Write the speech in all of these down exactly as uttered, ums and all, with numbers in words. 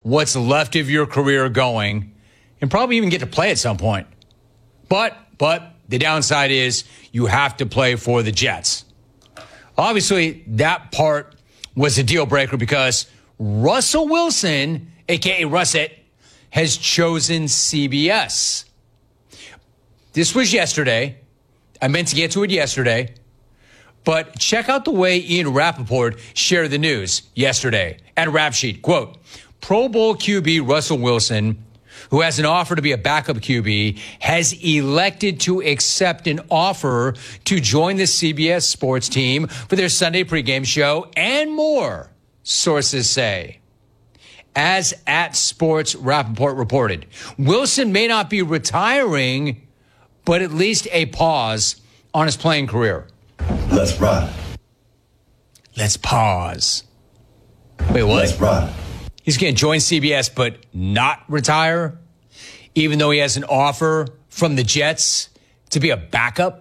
what's left of your career going and probably even get to play at some point. But, but the downside is you have to play for the Jets. Obviously, that part was a deal breaker because Russell Wilson, a k a. Russet, has chosen C B S. This was yesterday. I meant to get to it yesterday. But check out the way Ian Rappaport shared the news yesterday at Rap Sheet. Quote, Pro Bowl Q B Russell Wilson, who has an offer to be a backup Q B, has elected to accept an offer to join the C B S sports team for their Sunday pregame show and more, sources say. As at Sports Rappaport reported, Wilson may not be retiring, but at least a pause on his playing career. Let's ride. Let's pause. Wait, what? Let's ride. He's going to join C B S but not retire, even though he has an offer from the Jets to be a backup?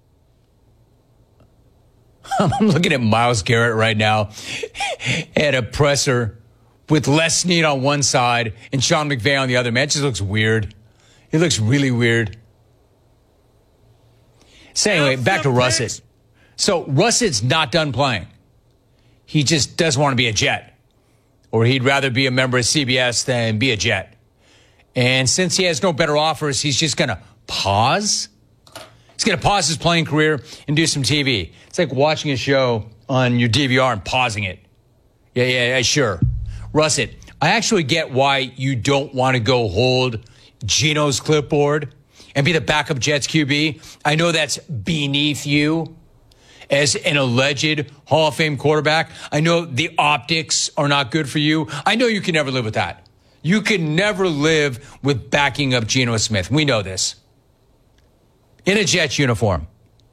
I'm looking at Myles Garrett right now at a presser with Les Snead on one side and Sean McVay on the other. Man, it just looks weird. It looks really weird. So anyway, back to Russet. So Russet's not done playing. He just doesn't want to be a Jet. Or he'd rather be a member of C B S than be a Jet. And since he has no better offers, he's just going to pause. He's going to pause his playing career and do some T V. It's like watching a show on your D V R and pausing it. Yeah, yeah, yeah, sure. Russet, I actually get why you don't want to go hold Geno's clipboard and be the backup Jets Q B. I know that's beneath you as an alleged Hall of Fame quarterback. I know the optics are not good for you. I know you can never live with that. You can never live with backing up Geno Smith. We know this. In a Jets uniform.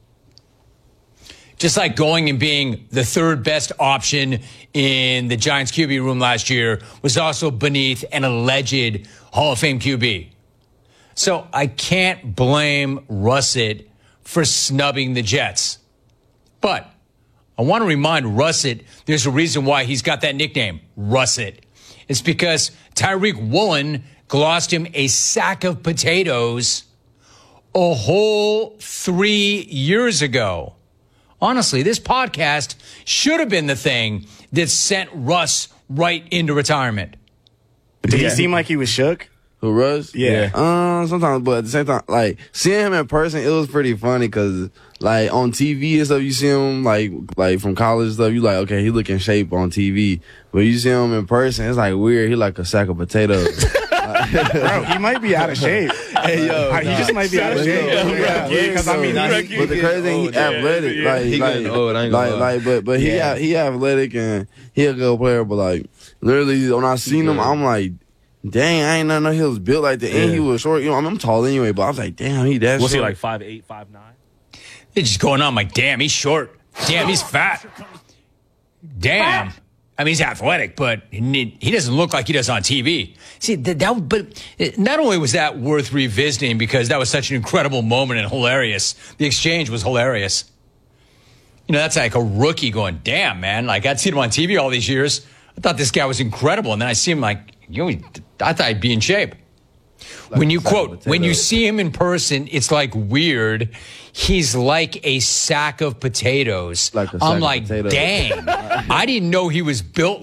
Just like going and being the third best option in the Giants Q B room last year was also beneath an alleged Hall of Fame Q B. So I can't blame Russet for snubbing the Jets. But I want to remind Russet there's a reason why he's got that nickname, Russet. It's because Tyreek Woolen glossed him a sack of potatoes a whole three years ago. Honestly, this podcast should have been the thing that sent Russ right into retirement. Did he seem like he was shook? Who, Russ? Yeah. Um, sometimes, but at the same time, like, seeing him in person, it was pretty funny because, like, on T V and stuff, you see him, like, like from college stuff, you like, okay, he look in shape on T V. But you see him in person, it's, like, weird. He like a sack of potatoes. Bro, he might be out of shape. Hey, yo, he nah. just might be out of shape. Yeah, because, I mean, nah, he, he, but the crazy thing, he athletic. Like, he like, old, I ain't gonna like, lie. like, but, but he, Yeah. he athletic and he a good player, but, like, literally, when I seen him, I'm like, dang, I ain't know he was built like that. And he was short. You know, I mean, I'm tall anyway, but I was like, damn, he that Was short. he like five eight, five nine? It's just going on. I'm like, damn, he's short. Damn, he's fat. Damn. I mean, he's athletic, but he he doesn't look like he does on T V. See, that, that but not only was that worth revisiting because that was such an incredible moment and hilarious. The exchange was hilarious. You know, that's like a rookie going, damn, man. Like, I'd seen him on T V all these years. I thought this guy was incredible. And then I see him like, you know, I thought he'd be in shape. Like when you quote, when you see him in person, it's like weird. He's like a sack of potatoes. Like a sack I'm of like, potatoes. dang. I didn't know he was built